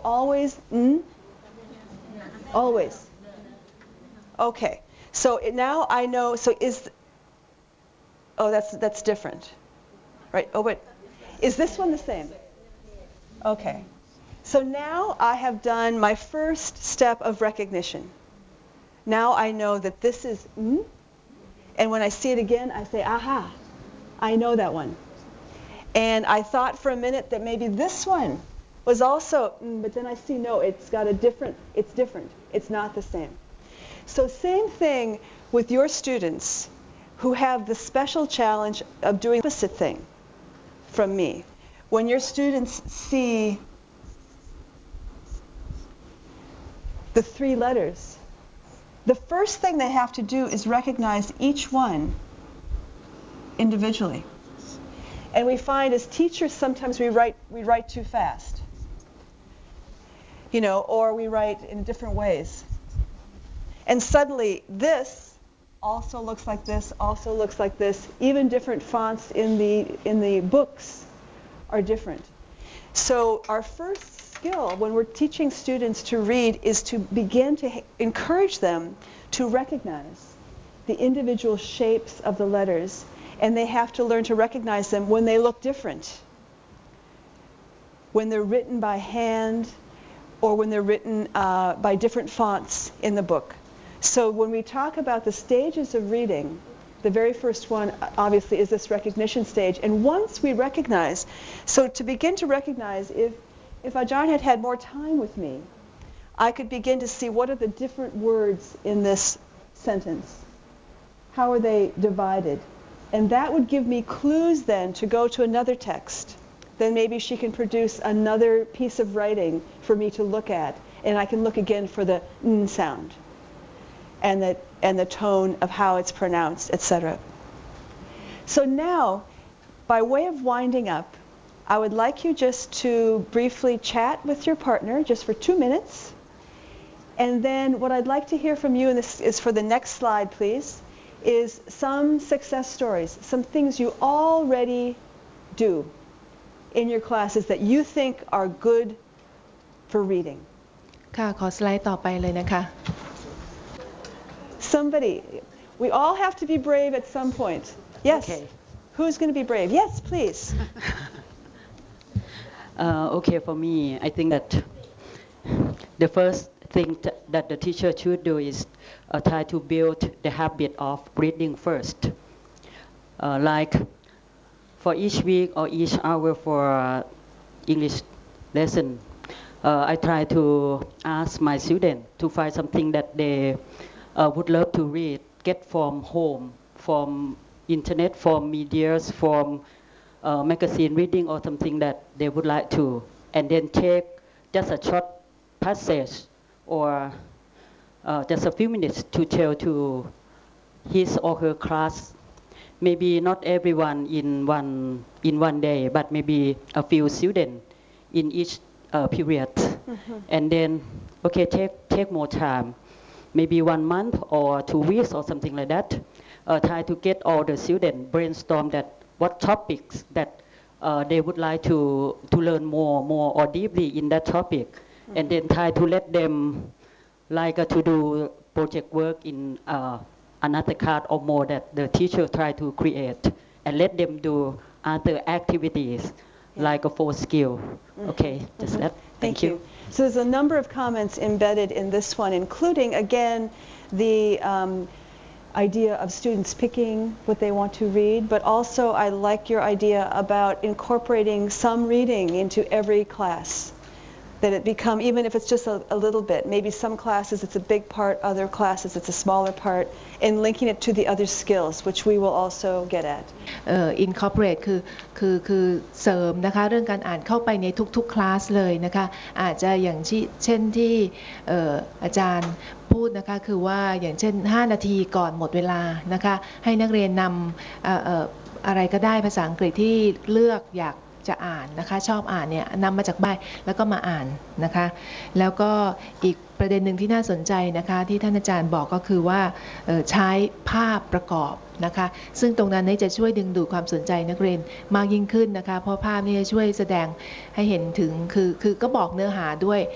always always. Okay. So now I know. So that's different, right? Oh, but is this one the same? Okay. So now I have done my first step of recognition. Now I know that this is and when I see it again, I say, aha, I know that one. And I thought for a minute that maybe this one was also, but then I see, no, it's different. It's not the same. So same thing with your students who have the special challenge of doing the opposite thing from me. When your students see the 3 letters, the first thing they have to do is recognize each one individually. And we find as teachers sometimes we write too fast. Or we write in different ways. And suddenly this also looks like this, also looks like this. Even different fonts in the books are different. So our first skill when we're teaching students to read is to begin to encourage them to recognize the individual shapes of the letters, and they have to learn to recognize them when they look different, when they're written by hand or when they're written by different fonts in the book. So when we talk about the stages of reading, the very first one obviously is this recognition stage. And once we recognize, so to begin to recognize, if Ajahn had more time with me, I could begin to see what are the different words in this sentence. How are they divided? And that would give me clues then to go to another text. Then maybe she can produce another piece of writing for me to look at. And I can look again for the n sound and the tone of how it's pronounced, etc. So now, by way of winding up, I would like you just to briefly chat with your partner just for 2 minutes. And then what I'd like to hear from you, and this is for the next slide, please, is some success stories, some things you already do in your classes that you think are good for reading. ค่ะขอสไลด์ต่อไปเลยนะคะ Somebody, we all have to be brave at some point. Yes. Okay. Who's going to be brave? Yes, please. Okay, for me, I think that the first thing that the teacher should do is try to build the habit of reading first. Like for each week or each hour for English lesson, I try to ask my students to find something that they would love to read, get from home, from internet, from medias, from magazine reading or something that they would like to, and then take just a short passage or just a few minutes to tell to his or her class. Maybe not everyone in one day, but maybe a few students in each period. And then, okay, take more time, maybe 1 month or 2 weeks or something like that. Try to get all the students brainstorm that what topics that they would like to learn more or deeply in that topic, and then try to let them like to do project work in another card or more that the teacher try to create, and let them do other activities like a 4 skill. Okay, just that. Thank you. So there's a number of comments embedded in this one, including again the idea of students picking what they want to read, but also I like your idea about incorporating some reading into every class. That it become, even if it's just a little bit, maybe some classes it's a big part, other classes it's a smaller part, and linking it to the other skills, which we will also get at. incorporate คือเสริมนะคะเรื่องการอ่านเข้าไปในทุกๆคลาสเลยนะคะอาจจะอย่างเช่นที่อาจารย์พูดนะคะคือว่าอย่างเช่น5 นาทีก่อนหมดเวลานะคะให้นักเรียนนำอะไรก็ได้ภาษาอังกฤษที่เลือกอยากจะอ่านนะคะชอบอ่านเนี่ยนำมาจากบ้านแล้วก็มาอ่านนะคะแล้วก็อีกประเด็นหนึ่งที่น่าสนใจนะคะที่ท่านอาจารย์บอกก็คือว่าใช้ภาพประกอบนะคะซึ่งตรงนั้นจะช่วยดึงดูดความสนใจนักเรียนมากยิ่งขึ้นนะคะเพราะภาพนี่จะช่วยแสดงให้เห็นถึงคือก็บอกเนื้อหาด้วย